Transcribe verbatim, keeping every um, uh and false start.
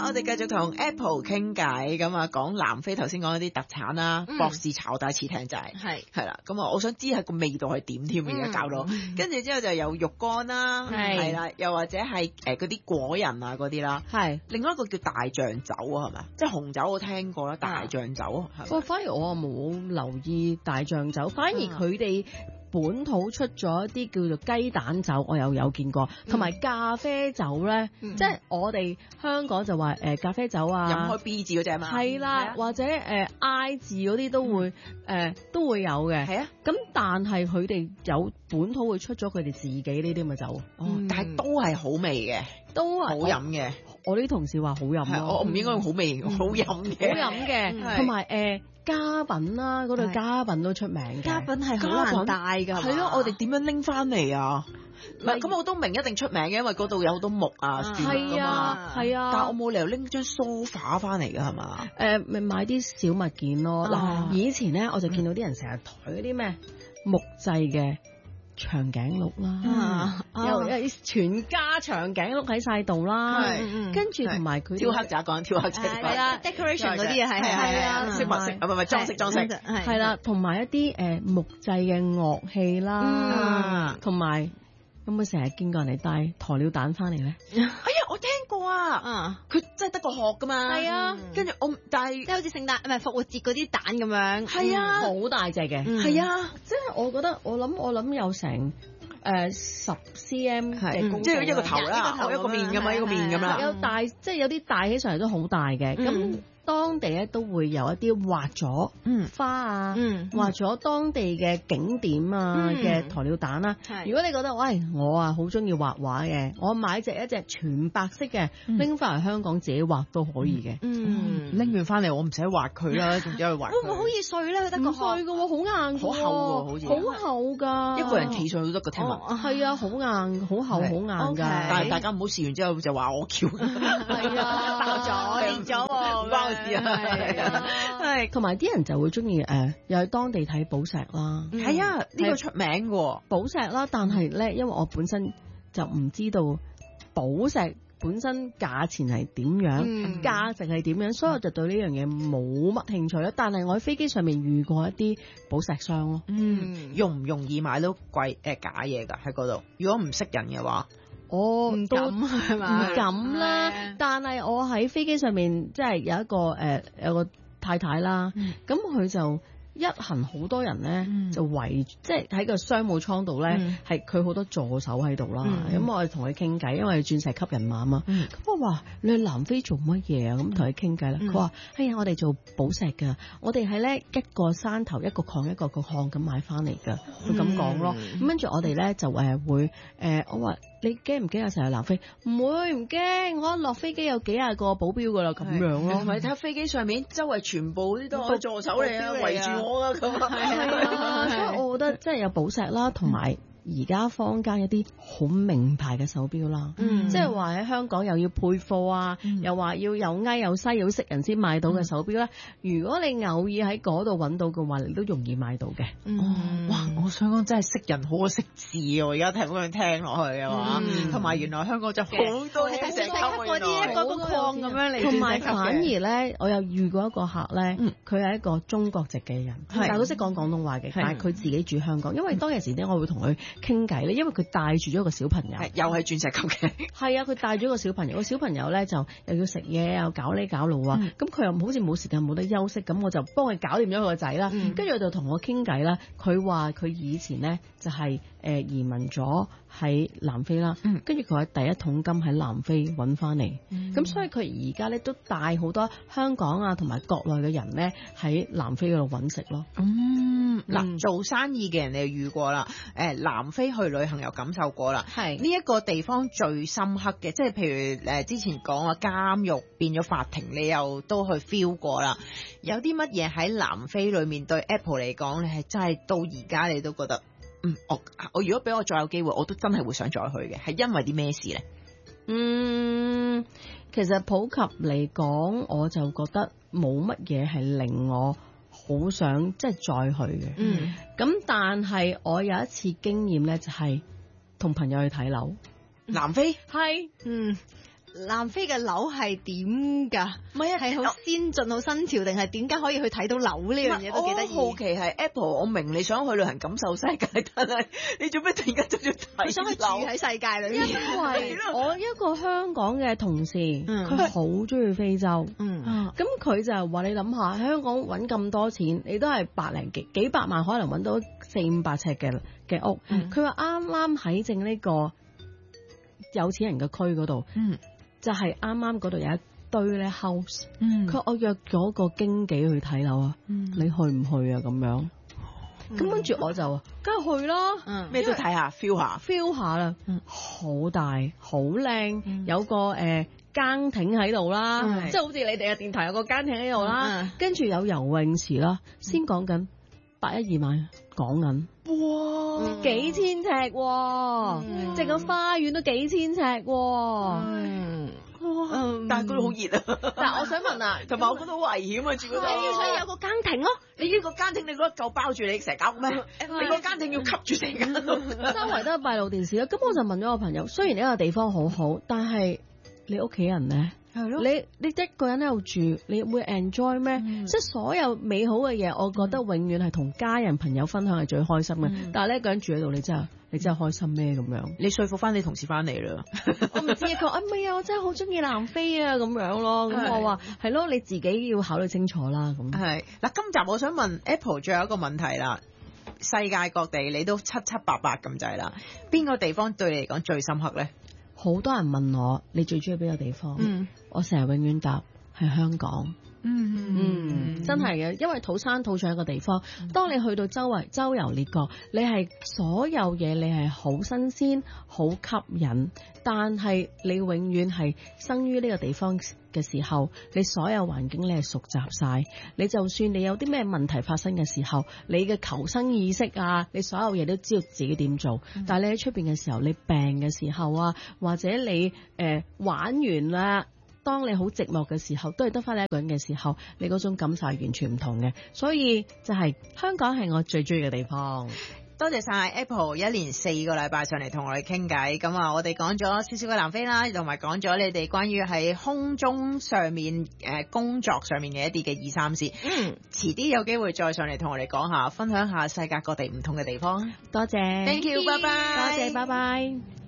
我哋繼續同 Apple 傾偈，咁啊講南非頭先講一啲特產啦， 嗯博士炒大翅艇仔係係啦，咁啊我想知係個味道係點添，而家搞到，跟住之後就有肉乾啦， 係係啦，又或者係誒嗰啲果仁啊嗰啲啦， 係。 另外一個叫大象酒啊，係咪？即係紅酒我聽過啦，大象酒係咪我反而我冇留意大象酒，反而佢哋本土出咗一啲叫做雞蛋酒，我又有見過，同埋咖啡酒咧， 嗯即係我哋香港就話誒咖啡酒啊， 飲開 B 字嗰只嘛？ 係啦， 係啊或者誒 I 字嗰啲都會誒都會有嘅。 係啊， 咁但係佢哋有本土會出咗佢哋自己呢啲咁嘅酒， 哦，但係都係好味嘅， 都係好飲嘅。 我啲同事話好飲係咯， 我唔應該用好味，好飲嘅， 好飲嘅， 係同埋誒家品啦，嗰度家品都出名嘅。 家品係好難帶㗎， 係咯，我哋點樣拎翻嚟啊？唔係咁，我都明一定出名嘅，因為嗰度有好多木啊樹㗎係嘛。 啊係啊， 但係我冇理由拎張梳化翻嚟㗎，係嘛？ 誒咪買啲小物件咯。嗱、 啊以前咧我就見到啲人成日抬嗰啲咩木製嘅長頸鹿啦， 啊有有全家長頸鹿喺晒度啦， 係跟住同埋佢挑黑仔講挑黑仔， 係啦，decoration 嗰啲啊，係係係啊， 飾物飾啊，唔係唔係裝飾裝飾， 係啦，同埋一啲誒木製嘅樂器啦，同埋有冇成日見過人哋帶鴕鳥蛋翻嚟咧？ 哎呀，我聽過啊， 啊， 佢真係得個殼㗎嘛， 係啊， 跟住我但係即係好似聖誕唔係復活節嗰啲蛋咁樣， 係啊， 好大隻嘅， 係啊， 即係我覺得我諗我諗有成誒十 cm 嘅高度， 即係一個頭啦，一個面咁嘛，一個面咁啦， 有大即係有啲大起上嚟都好大嘅，咁當地咧都會有一啲畫咗花啊，畫咗當地嘅景點啊嘅鴕鳥蛋啦。如果你覺得喂我啊好中意畫畫嘅，我買隻一隻全白色嘅拎翻嚟香港自己畫都可以嘅。 嗯，拎完翻嚟我唔使畫佢啦，仲走去畫佢。 會唔會好易碎咧？佢得個碎嘅喎，好硬， 好厚喎，好似好厚㗎。 一個人企上去都得個聽聞。 係啊，好硬，好厚，好硬㗎。 但係大家唔好試完之後就話我翹。 係啊， 爆咗裂咗喎， 唔關我事啊。 係，同埋啲人就會中意誒，又去當地睇寶石啦。 係啊，呢個出名嘅寶石啦，但係咧，因為我本身就唔知道寶石本身價錢係點樣，價值係點樣，所以我就對呢樣嘢冇乜興趣咯。但係我喺飛機上面遇過一啲寶石商咯。 嗯，容唔容易買到貴誒假嘢㗎喺嗰度？如果唔識人嘅話。 我唔敢係嘛？ 唔敢啦，但係我喺飛機上面即係有一個誒、呃、有個太太啦，咁佢、嗯、就一行好多人咧、嗯、就圍，即係喺個商務艙度咧，係佢好多助手喺度啦。咁、嗯、我哋同佢傾偈，因為鑽石級人馬啊嘛。咁、嗯、我話你去南非做乜嘢啊？咁同佢傾偈啦。佢話：哎呀，我哋做寶石㗎，我哋係咧一個山頭一個礦一個個礦咁買翻嚟㗎。佢咁講咯。咁跟住我哋咧就誒會誒，我話。你驚唔驚啊？成日南非唔會唔驚，我一落飛機有幾廿個保鏢噶啦，咁樣咯。 唔係睇下飛機上面周圍全部啲都係助手嚟啊，圍住我啊咁啊。 係啊，所以我覺得即係有寶石啦，同埋而家坊間一啲好名牌嘅手錶啦，嗯、即係話喺香港又要配貨啊，嗯、又話要有埃有西有識人先買到嘅手錶啦。嗯、如果你偶爾喺嗰度揾到嘅話，你都容易買到嘅。 嗯哦、哇！我想講真係識人好過識字喎，而家聽咁樣聽落去啊嘛，同埋、嗯、原來香港就好多鑽石級嗰啲一個個礦咁樣嚟， 同埋反而咧，我有遇過一個客咧，佢係、嗯、一個中國籍嘅人，但係佢識講廣東話嘅，但係佢自己住香港，因為當其時咧，我會同佢傾偈咧，因為佢帶住咗個小朋友， 又係鑽石級嘅， 係啊，佢帶咗個小朋友，個小朋友咧就又要食嘢，又搞呢搞路啊，咁佢、嗯、又好似冇時間冇得休息，咁我就幫佢搞掂咗佢個仔啦，跟住、嗯、就同我傾偈啦，佢話佢以前咧就係、是、誒、呃、移民咗喺南非啦，跟住佢話第一桶金喺南非揾翻嚟，咁、嗯、所以佢而家咧都帶好多香港啊同埋國內嘅人咧喺南非嗰度揾食咯。 嗯，嗱、嗯，做生意嘅人你又遇過啦，誒南非去旅行又感受過啦，係呢一個地方最深刻嘅，即係譬如誒之前講啊監獄變咗法庭，你又都去 feel 過啦。有啲乜嘢喺南非裏面對 Apple 嚟講，你係真係到而家你都覺得，嗯，我我如果俾我再有機會，我都真係會想再去嘅，係因為啲咩事咧？ 嗯，其實普及嚟講，我就覺得冇乜嘢係令我好想即係再去嘅。嗯，咁但係我有一次經驗咧，就係同朋友去睇樓， 南非係，嗯， 南非嘅樓係點㗎？ 唔係啊， 係好先進、好新潮，定係點解可以去睇到樓呢樣嘢都幾得意？ 我好奇係 Apple，我明你想去旅行感受世界，但係你做咩突然間就要睇？ 佢想去住喺世界裏面。 因為我一個香港嘅同事，佢好中意非洲。嗯，咁佢就係話：你諗下，香港揾咁多錢，你都係百零幾幾百萬，可能揾到四五百尺嘅嘅屋。佢話啱啱喺正呢個有錢人嘅區嗰度，嗯，就係啱啱嗰度有一堆咧 house。嗯，佢我約咗個經紀去睇樓啊。嗯，你去唔去啊？咁樣。咁跟住我就梗係去啦， 咩都睇下 feel 下 feel 下啦，好大好靚，有個誒更艇喺度啦，即係好似你哋嘅電台有個更艇喺度啦，跟住有游泳池啦，先講緊百一二萬港銀，哇，幾千尺喎，成個花園都幾千尺喎。 嗯、但係嗰度好熱啊！ 但係我想問啊， 同埋我覺得好危險啊，住嗰度。 你要想有個更艇咯， 你呢個更艇你覺得夠包住你成間屋咩？你個更艇要吸住成間屋， 周圍都係閉路電視啦。咁我就問咗我朋友，雖然呢個地方好好，但係你屋企人咧？係咯，你你一個人喺度住，你會 enjoy 咩？嗯、即係所有美好嘅嘢，我覺得永遠係同家人朋友分享係最開心嘅。嗯、但係咧，一個人住喺度，你真係你真係開心咩？咁樣， 你說服翻你同事翻嚟啦。 我唔知佢話啊，唔係啊，我真係好中意南非啊，咁樣咯。咁我話係咯，你自己要考慮清楚啦。咁係嗱，今集我想問 Apple 最後一個問題啦。世界各地你都七七八八咁滯啦，邊個地方對你嚟講最深刻咧？ 好多人問我，你最中意邊個地方？嗯，我成日永遠答係香港。嗯嗯，真係嘅，因為土生土長一個地方，當你去到周圍周遊列國，你係所有嘢你係好新鮮、好吸引，但係你永遠係生於呢個地方嘅時候，你所有環境你係熟習晒，你就算你有啲咩問題發生嘅時候，你嘅求生意識啊，你所有嘢都知道自己點做，嗯、但係你喺出邊嘅時候，你病嘅時候啊，或者你誒、呃、玩完啦。當你好寂寞嘅時候，都係得翻你一個人嘅時候，你嗰種感受係完全唔同嘅，所以就係香港係我最中意嘅地方。 多謝晒 Apple 一連四個禮拜上嚟同我哋傾偈，咁啊，我哋講咗少少嘅南非啦，同埋講咗你哋關於喺空中上面誒、呃、工作上面嘅一啲嘅二三事。嗯，遲啲有機會再上嚟同我哋講下，分享下世界各地唔同嘅地方。 多謝 ，Thank you，拜拜， 多謝，拜拜。